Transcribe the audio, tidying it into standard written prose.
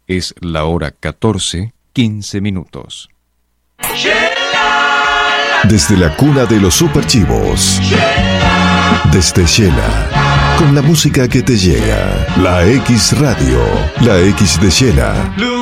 Es la hora 14:15. Desde la cuna de los superchivos, desde Shela, con la música que te llega, la X Radio, la X de Shela.